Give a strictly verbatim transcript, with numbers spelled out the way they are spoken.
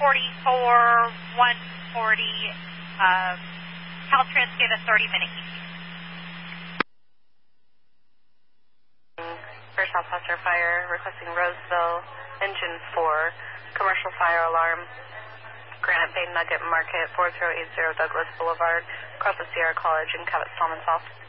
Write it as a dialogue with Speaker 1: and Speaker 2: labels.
Speaker 1: forty-four, one forty, uh, Caltrans gave a thirty-minute E T.
Speaker 2: First Officer Fire, requesting Roseville, engine four, commercial fire alarm, Granite Bay Nugget Market, four zero eight zero Douglas Boulevard, across the Sierra College in Cabot, Solomon South.